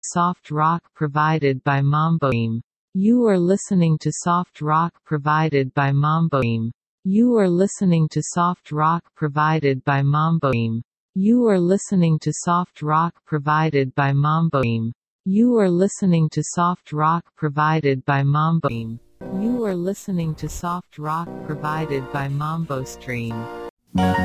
Soft rock provided by Mamboim. You are listening to soft rock provided by Mamboim. You are listening to soft rock provided by Mamboim. You are listening to soft rock provided by Mamboim. You are listening to soft rock provided by Mamboim. You are listening to soft rock provided by Mambo Stream.